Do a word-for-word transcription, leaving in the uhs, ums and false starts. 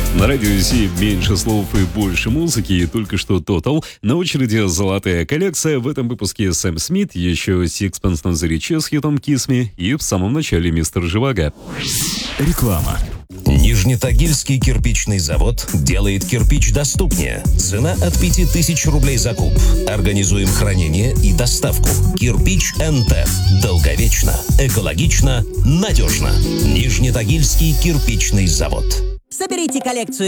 На радио Си меньше слов и больше музыки, и только что Total. На очереди золотая коллекция. В этом выпуске Сэм Смит, еще Sixpence None the Richer с хитом Kiss Me и в самом начале Мистер Живаго. Реклама. Нижнетагильский кирпичный завод делает кирпич доступнее. Цена от пяти тысяч рублей за куб. Организуем хранение и доставку. Кирпич эн тэ. Долговечно, экологично, надежно. Нижнетагильский кирпичный завод. Соберите коллекцию